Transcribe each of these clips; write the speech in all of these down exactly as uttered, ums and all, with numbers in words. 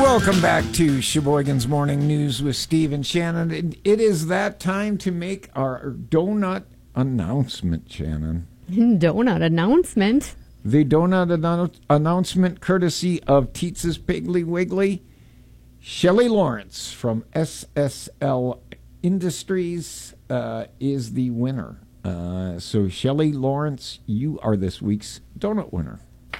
Welcome back to Sheboygan's Morning News with Steve and Shannon. It, it is that time to make our donut announcement, Shannon. Donut announcement? The donut annou- announcement courtesy of Teetz's Piggly Wiggly. Shelley Lawrence from S S L Industries uh, is the winner. Uh, so, Shelley Lawrence, you are this week's donut winner.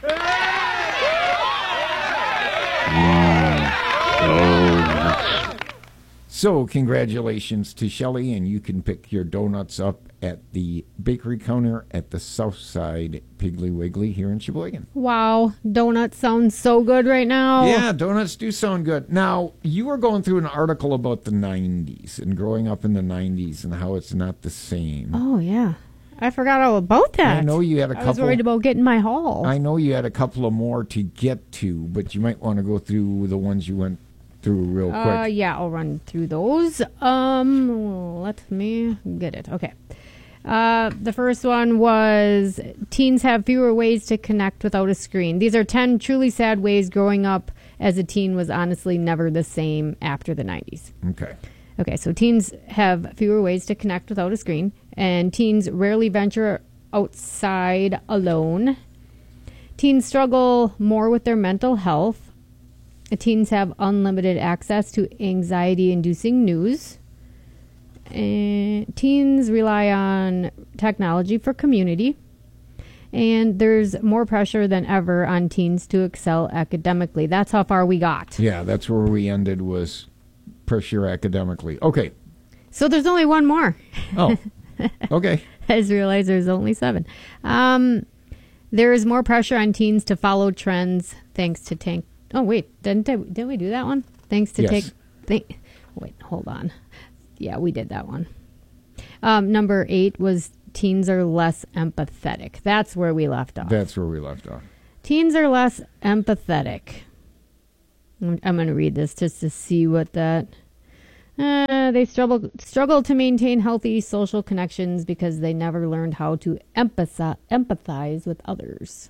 So, congratulations to Shelley, and you can pick your donuts up at the bakery counter at the Southside Piggly Wiggly here in Sheboygan. Wow, donuts sound so good right now. Yeah, donuts do sound good. Now, you were going through an article about the nineties and growing up in the nineties and how it's not the same. Oh, yeah. I forgot all about that. I know you had a couple. I was worried about getting my haul. I know you had a couple of more to get to, but you might want to go through the ones you went through real quick. Uh, yeah, I'll run through those. Um, let me get it. Okay. Uh, the first one was teens have fewer ways to connect without a screen. These are ten truly sad ways growing up as a teen was honestly never the same after the nineties. Okay. Okay, so teens have fewer ways to connect without a screen, and teens rarely venture outside alone. Teens struggle more with their mental health. Teens have unlimited access to anxiety-inducing news. And teens rely on technology for community. And there's more pressure than ever on teens to excel academically. That's how far we got. Yeah, that's where we ended, was pressure academically. Okay. So there's only one more. Oh, okay. I just realized there's only seven. Um, there is more pressure on teens to follow trends thanks to tank. Oh, wait. Didn't, I, didn't we do that one? Thanks to yes. take. Th- wait, hold on. Yeah, we did that one. Um, number eight was teens are less empathetic. That's where we left off. That's where we left off. Teens are less empathetic. I'm, I'm going to read this just to see what that... Uh, they struggle struggle to maintain healthy social connections because they never learned how to empathize, empathize with others.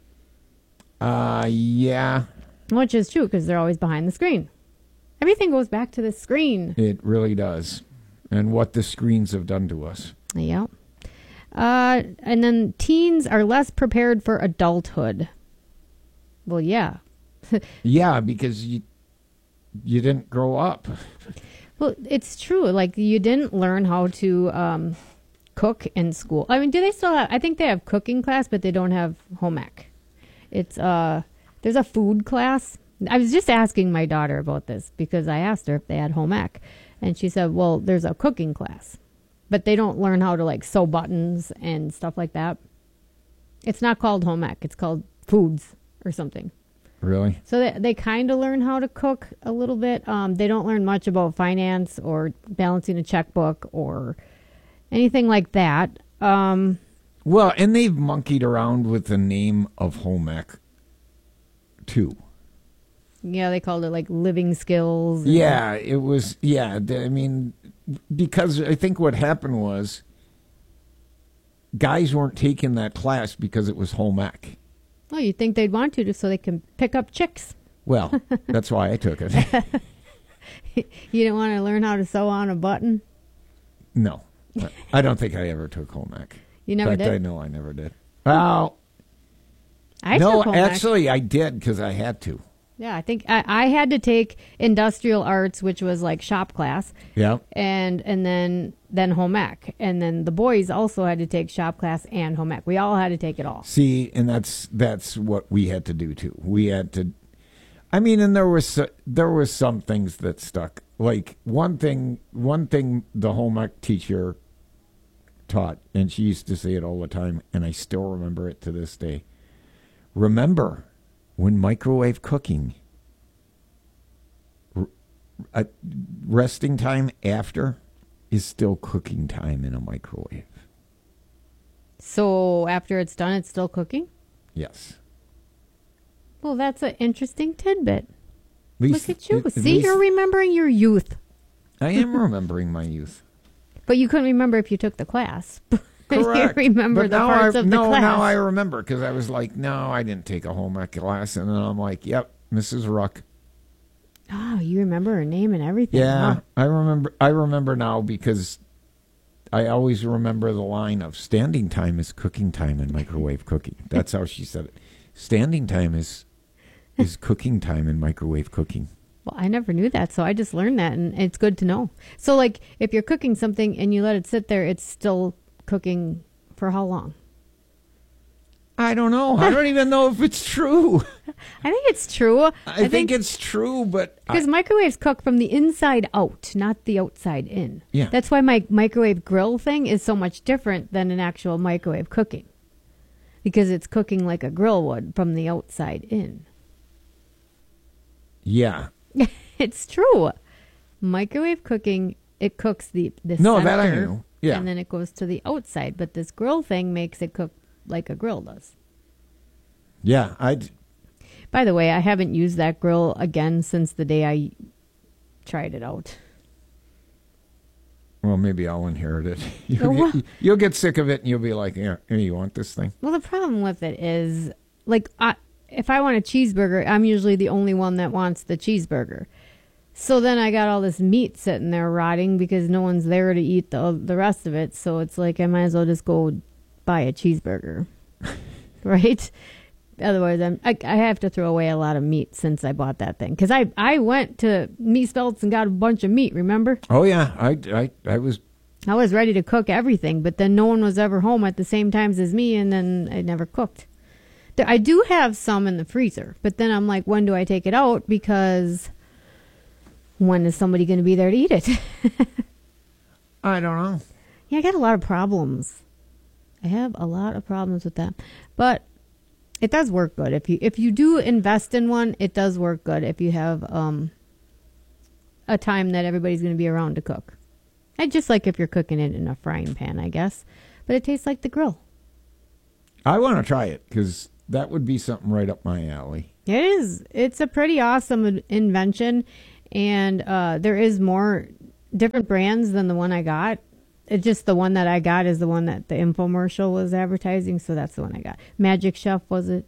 Uh, yeah. Which is true because they're always behind the screen. Everything goes back to the screen. It really does. And what the screens have done to us. Yeah. Uh, and then teens are less prepared for adulthood. Well, yeah. Yeah, because you you didn't grow up. Well, it's true. Like, you didn't learn how to um, cook in school. I mean, do they still have... I think they have cooking class, but they don't have home ec. It's... uh, there's a food class. I was just asking my daughter about this because I asked her if they had home ec. And she said, well, there's a cooking class. But they don't learn how to, like, sew buttons and stuff like that. It's not called home ec. It's called foods or something. Really? So they, they kind of learn how to cook a little bit. Um, they don't learn much about finance or balancing a checkbook or anything like that. Um, well, and they've monkeyed around with the name of home ec, too. Yeah, they called it like living skills. Yeah, it was, yeah. I mean, because I think what happened was guys weren't taking that class because it was home ec. Well, you'd think they'd want to so they can pick up chicks. Well, that's why I took it. You didn't want to learn how to sew on a button? No. I don't think I ever took home ec. You never In fact, did? I know I never did. Well, I no, took home ec. actually, I did because I had to. Yeah, I think I, I had to take industrial arts, which was like shop class. Yeah. And and then then home ec. And then the boys also had to take shop class and home ec. We all had to take it all. See, and that's that's what we had to do too. We had to. I mean, and there was there was some things that stuck. Like one thing, one thing the home ec teacher taught, and she used to say it all the time, and I still remember it to this day. Remember, when microwave cooking, r- uh, resting time after is still cooking time in a microwave. So after it's done, it's still cooking? Yes. Well, that's an interesting tidbit. Least, Look at you. at- at See, least you're remembering your youth. I am remembering my youth. But you couldn't remember if you took the class. Correct. You remember But the now parts I, of the no, class. now I remember because I was like, no, I didn't take a home ec class. And then I'm like, yep, Missus Ruck. Oh, you remember her name and everything. Yeah, huh? I remember. I remember now because I always remember the line of standing time is cooking time in microwave cooking. That's how she said it. Standing time is is cooking time in microwave cooking. Well, I never knew that, so I just learned that, and it's good to know. So, like, if you're cooking something and you let it sit there, it's still cooking for how long? I don't know. I don't even know if it's true. I think it's true. I, I think, think it's true, but because I, microwaves cook from the inside out, not the outside in. Yeah, that's why my microwave grill thing is so much different than an actual microwave cooking, because it's cooking like a grill would from the outside in. Yeah, it's true. Microwave cooking, it cooks the the no center, that I knew. Yeah, and then it goes to the outside. But this grill thing makes it cook like a grill does. Yeah, I. By the way, I haven't used that grill again since the day I tried it out. Well, maybe I'll inherit it. You'll, Oh, well. get, you'll get sick of it, and you'll be like, "Yeah, here, you want this thing?" Well, the problem with it is, like, I, if I want a cheeseburger, I'm usually the only one that wants the cheeseburger. So then I got all this meat sitting there rotting because no one's there to eat the the rest of it. So it's like I might as well just go buy a cheeseburger, right? Otherwise, I'm, I, I have to throw away a lot of meat since I bought that thing. Because I, I went to Meat Spelts and got a bunch of meat, remember? Oh, yeah. I, I, I was... I was ready to cook everything, but then no one was ever home at the same times as me, and then I never cooked. There, I do have some in the freezer, but then I'm like, when do I take it out? Because when is somebody going to be there to eat it? I don't know. Yeah, I got a lot of problems. I have a lot of problems with that. But... it does work good. If you if you do invest in one, it does work good if you have um, a time that everybody's going to be around to cook. And just like if you're cooking it in a frying pan, I guess. But it tastes like the grill. I want to try it because that would be something right up my alley. It is. It's a pretty awesome invention. And uh, there is more different brands than the one I got. It's just the one that I got is the one that the infomercial was advertising, so that's the one I got. Magic Chef, was it?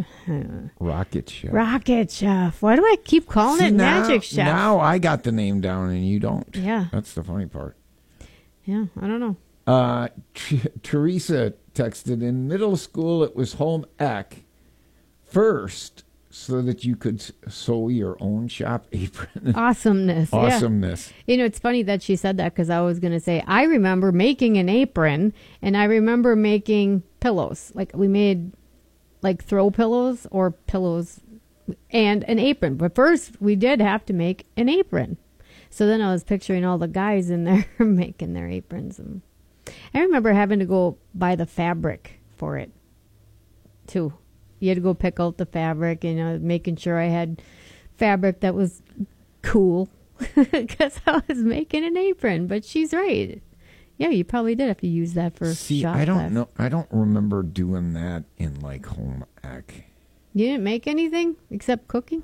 Rocket Chef. Rocket Chef. Why do I keep calling See, it now, Magic Chef? Now I got the name down and you don't. Yeah. That's the funny part. Yeah, I don't know. Uh, T- Teresa texted, in middle school it was home ec first so that you could sew your own shop apron. Awesomeness. Awesomeness. Yeah. You know, it's funny that she said that because I was going to say, I remember making an apron and I remember making pillows. Like we made like throw pillows or pillows and an apron. But first we did have to make an apron. So then I was picturing all the guys in there making their aprons. And I remember having to go buy the fabric for it too. You had to go pick out the fabric, and I was making sure I had fabric that was cool because I was making an apron. But she's right. Yeah, you probably did have to use that for See, shop I don't class. know. I don't remember doing that in like home ec. You didn't make anything except cooking?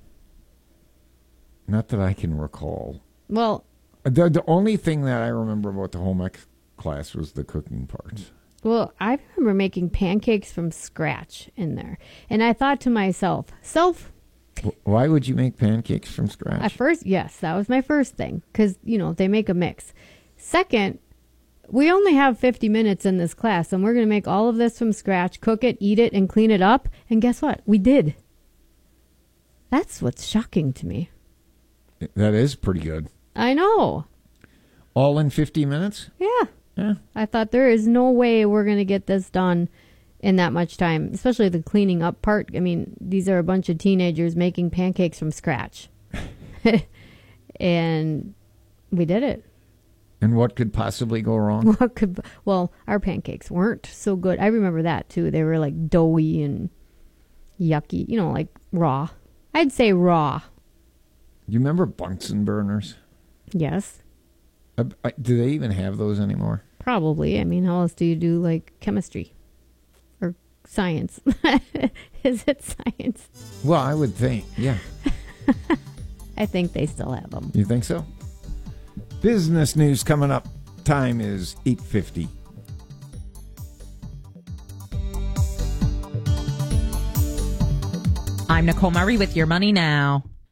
Not that I can recall. Well, The the only thing that I remember about the home ec class was the cooking part. Well, I remember making pancakes from scratch in there. And I thought to myself, self, Why would you make pancakes from scratch? at first, yes, that was my first thing. Because, you know, they make a mix. Second, we only have fifty minutes in this class. And we're going to make all of this from scratch, cook it, eat it, and clean it up. And guess what? We did. That's what's shocking to me. That is pretty good. I know. All in fifty minutes? Yeah. Yeah. I thought there is no way we're going to get this done in that much time, especially the cleaning up part. I mean, these are a bunch of teenagers making pancakes from scratch. And we did it. And what could possibly go wrong? What could, well, our pancakes weren't so good. I remember that too. They were like doughy and yucky, you know, like raw. I'd say raw. You remember Bunsen burners? Yes, Uh, I- do they even have those anymore? probably. I mean, how else do you do like chemistry or science? Is it science? Well, I would think. Yeah. I think they still have them. You think so? Business news coming up. Time is eight fifty. I'm Nicole Murray with Your Money Now.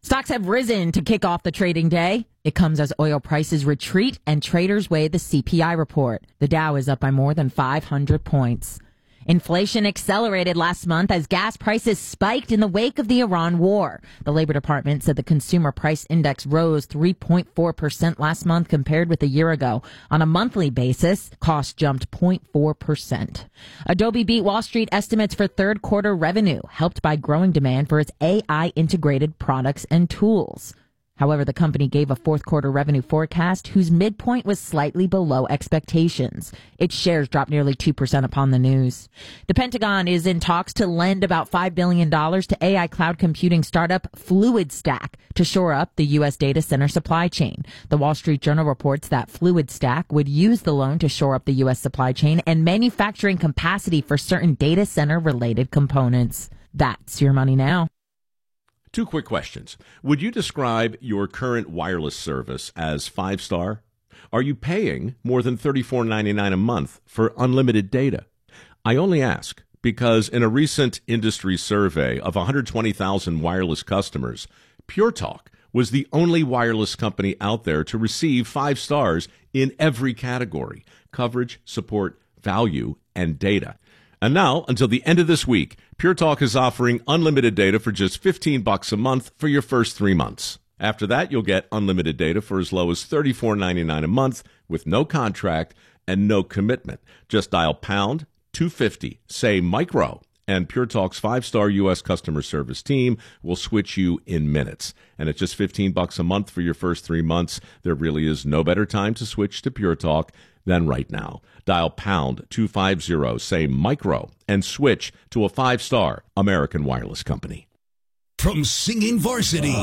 Stocks have risen to kick off the trading day. It comes as oil prices retreat and traders weigh the C P I report. The Dow is up by more than five hundred points. Inflation accelerated last month as gas prices spiked in the wake of the Iran war. The Labor Department said the Consumer Price Index rose three point four percent last month compared with a year ago. On a monthly basis, costs jumped zero point four percent. Adobe beat Wall Street estimates for third quarter revenue, helped by growing demand for its A I-integrated products and tools. However, the company gave a fourth quarter revenue forecast whose midpoint was slightly below expectations. Its shares dropped nearly two percent upon the news. The Pentagon is in talks to lend about five billion dollars to A I cloud computing startup FluidStack to shore up the U S data center supply chain. The Wall Street Journal reports that FluidStack would use the loan to shore up the U S supply chain and manufacturing capacity for certain data center related components. That's your money now. Two quick questions. Would you describe your current wireless service as five-star? Are you paying more than thirty-four ninety-nine a month for unlimited data? I only ask because in a recent industry survey of one hundred twenty thousand wireless customers, Pure Talk was the only wireless company out there to receive five stars in every category: coverage, support, value, and data. And now, until the end of this week, Pure Talk is offering unlimited data for just fifteen bucks a month for your first three months. After that, you'll get unlimited data for as low as thirty-four ninety-nine a month with no contract and no commitment. Just dial pound two fifty, say micro, and Pure Talk's five-star U S customer service team will switch you in minutes. And at just fifteen bucks a month for your first three months, there really is no better time to switch to Pure Talk than right now. Dial pound two fifty, say micro, and switch to a five-star American wireless company. From singing varsity,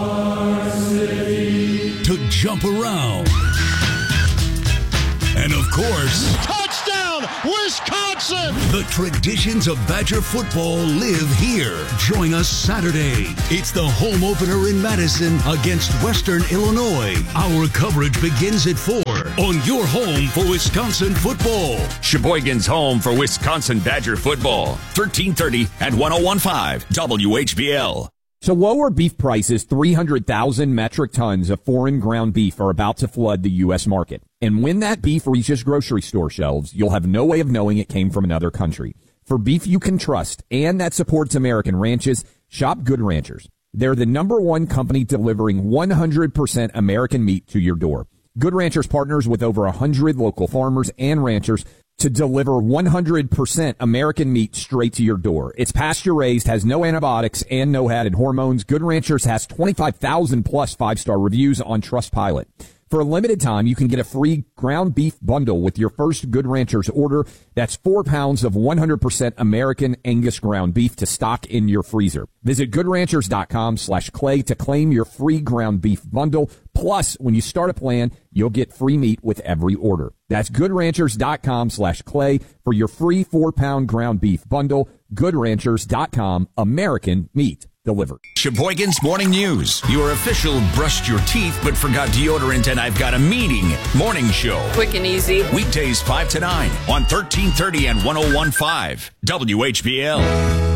varsity to jump around, and of course, touchdown, Wisconsin! The traditions of Badger football live here. Join us Saturday. It's the home opener in Madison against Western Illinois. Our coverage begins at four on your home for Wisconsin football. Sheboygan's home for Wisconsin Badger football. thirteen thirty and ten fifteen W H B L. So lower beef prices, three hundred thousand metric tons of foreign ground beef are about to flood the U S market. And when that beef reaches grocery store shelves, you'll have no way of knowing it came from another country. For beef you can trust and that supports American ranches, shop Good Ranchers. They're the number one company delivering one hundred percent American meat to your door. Good Ranchers partners with over one hundred local farmers and ranchers to deliver one hundred percent American meat straight to your door. It's pasture-raised, has no antibiotics, and no added hormones. Good Ranchers has twenty-five thousand plus five-star reviews on Trustpilot. For a limited time, you can get a free ground beef bundle with your first Good Ranchers order. That's four pounds of one hundred percent American Angus ground beef to stock in your freezer. Visit goodranchers.com slash clay to claim your free ground beef bundle. Plus, when you start a plan, you'll get free meat with every order. That's goodranchers.com slash clay for your free four-pound ground beef bundle. Goodranchers dot com, American meat delivered. Sheboygan's Morning News, your official brushed your teeth but forgot deodorant and I've got a meeting morning show. Quick and easy. Weekdays five to nine on thirteen thirty and ten fifteen W H B L.